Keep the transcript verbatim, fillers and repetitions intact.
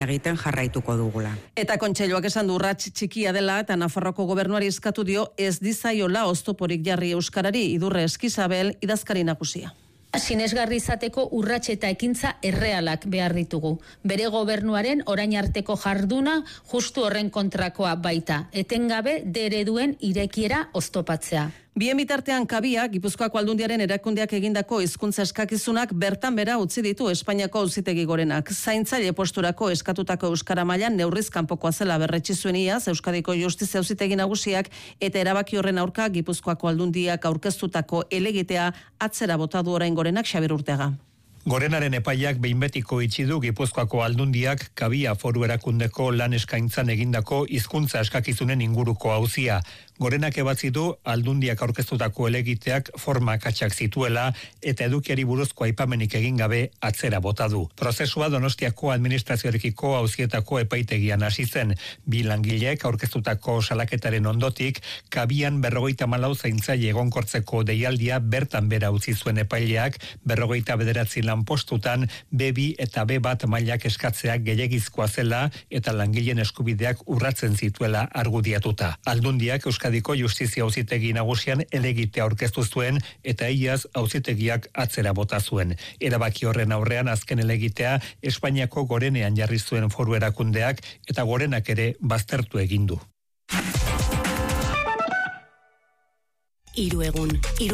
egiten jarraituko dugula. Eta kontseiluak esan du urrats txikia dela eta Nafarroako gobernuari eskatu dio ez dizaiola oztoporik jarri euskarari. Idurre Eskizabel idazkari nagusia. Sinesgarri izateko urrats eta ekintza errealak behar ditugu. Bere gobernuaren orain arteko jarduna justu horren kontrakoa baita. Etengabe D ereduen irekiera oztopatzea. Bien bitartean Kabia, Gipuzkoako Aldundiaren erakundeak egindako hizkuntza eskakizunak bertan bera utzi ditu Espainiako Auzitegi Gorenak. Zaintzaile posturako eskatutako euskara mailan neurriz kanpokoa zela berretsi zuen iaz Euskadiko Justizia Auzitegi Nagusiak eta erabaki horren aurka Gipuzkoako Aldundiak aurkeztutako helegitea atzera bota du orain Gorenak. Xabier Urtega. Gorenaren epaiak behin betiko itxi du Gipuzkoako Aldundiak Kabia foru erakundeko lan eskaintzan egindako hizkuntza eskakizunen inguruko auzia. Gorenak ebatzi du Aldundiak aurkeztutako helegiteak forma akatsak zituela eta edukiari buruzko aipamenik egin gabe atzera bota du. Prozesua Donostiako administrazioarekiko auzietako epaitegian hasi zen. Bi langileek aurkeztutako salaketaren ondotik Kabian berrogeita hamalau zaintzaile egonkortzeko deialdia bertan bera utzi zuen epaileak berrogeita bederatzi lanpostutan B bi eta B bat mailak eskatzeak gehiegizkoa zela eta langileen eskubideak urratzen zituela argudiatuta. Aldundiak Euskadiko Justizia Auzitegi Nagusian helegitea aurkeztu zuen eta iaz auzitegiak atzera bota zuen. Erabaki horren aurrean azken helegitea Espainiako Gorenean jarri zuen foru erakundeak eta Gorenak ere baztertu egin du. Hiru egun.